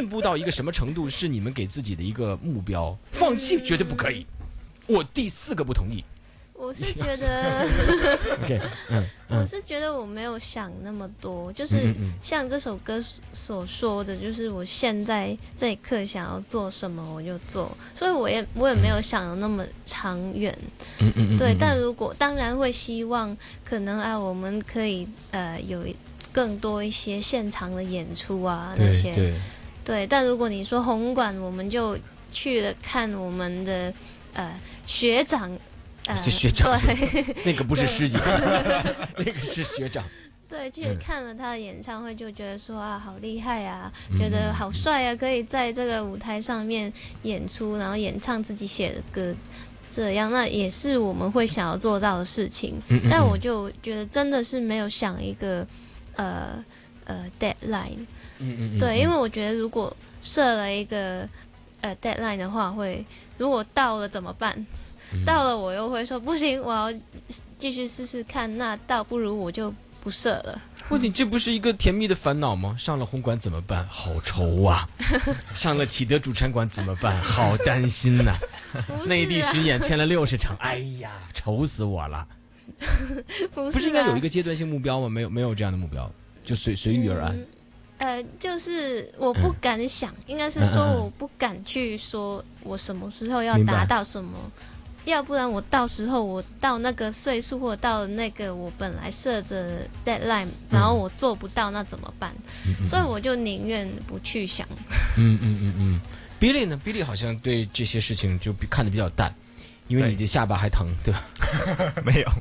进步到一个什么程度是你们给自己的一个目标？放弃绝对不可以。我第4个不同意。 我是觉得 ，OK， 我是觉得我没有想那么多，就是像这首歌所说的，就是我现在这一刻想要做什么我就做，所以我也没有想的那么长远，对。但当然会希望可能我们可以有更多一些现场的演出啊那些，对。但如果你说红馆，我们就去了看我们的学长。 这学长对， 那个不是师姐，那个是学长。 对，去看了他的演唱会，就觉得说好厉害啊，觉得好帅啊，可以在这个舞台上面演出，然后演唱自己写的歌，这样那也是我们会想要做到的事情。但我就觉得真的是没有想一个deadline。对，因为我觉得如果设了一个deadline 的话，如果到了怎么办？到了我又会说不行，我要继续试试看，那倒不如我就不设了。 问题这不是一个甜蜜的烦恼吗？上了红馆怎么办？好愁啊！上了启德主餐馆怎么办？好担心呐、内地巡演签了60场，哎呀，愁死我了。 不是应该有一个阶段性目标吗？没有这样的目标，就随遇而安。 就是我不敢想，应该是说我不敢去说我什么时候要达到什么。要不然我到时候我到那个岁数或到了那个我本来设的 deadline， 然后我做不到，那怎么办？所以我就宁愿不去想。 Billy 呢 ？Billy 好像对这些事情就看得比较淡，因为你的下巴还疼，对吧？ 没有，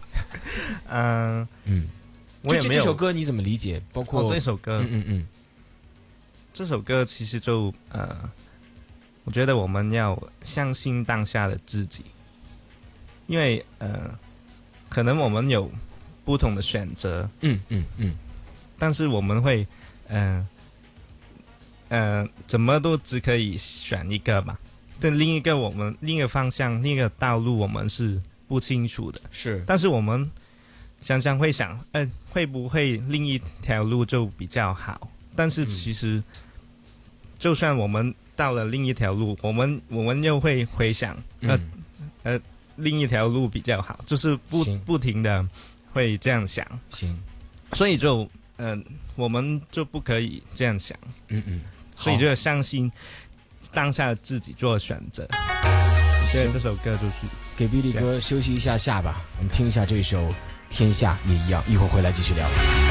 我也没有。 这首歌你怎么理解？包括这首歌，这首歌其实就我觉得我们要相信当下的自己。因为可能我们有不同的选择，但是我们会怎么都只可以选一个嘛。但另一个方向、另一个道路，我们是不清楚的。 是， 但是我们常常会想，会不会另一条路就比较好？但是其实，就算我们到了另一条路，我们又会回想，另一条路比较好，就是不停的会这样想。 行， 所以就我们就不可以这样想。所以就要相信当下自己做选择。我觉得这首歌就是给 Billy 哥休息一下下巴，我们听一下这首《天下也一样》，一会儿回来继续聊。